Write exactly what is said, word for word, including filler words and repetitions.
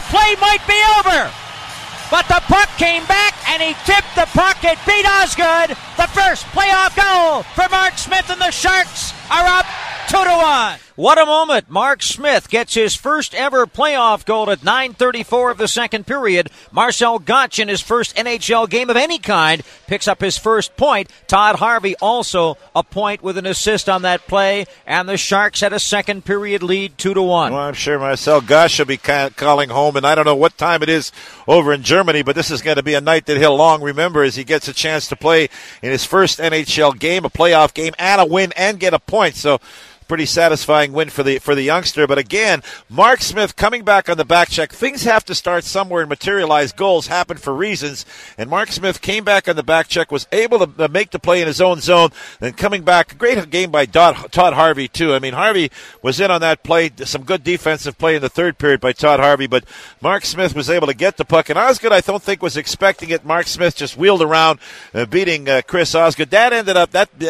play might be over. But the puck came back, and he tipped the puck. It beat Osgood. The first playoff goal for Mark Smith, and the Sharks are up two to one. What a moment. Mark Smith gets his first ever playoff goal at nine thirty-four of the second period. Marcel Gottsch, in his first N H L game of any kind, picks up his first point. Todd Harvey also a point with an assist on that play, and the Sharks had a second period lead two to one. Well, I'm sure Marcel Gottsch will be calling home, and I don't know what time it is over in Germany, but this is going to be a night that he'll long remember as he gets a chance to play in his first N H L game, a playoff game, and a win, and get a point. So pretty satisfying win for the for the youngster. But again, Mark Smith coming back on the back check. Things have to start somewhere and materialize. Goals happen for reasons. And Mark Smith came back on the back check, was able to make the play in his own zone, then coming back. Great game by Todd, Todd Harvey, too. I mean, Harvey was in on that play. Some good defensive play in the third period by Todd Harvey. But Mark Smith was able to get the puck. And Osgood, I don't think, was expecting it. Mark Smith just wheeled around, uh, beating uh, Chris Osgood. That ended up, that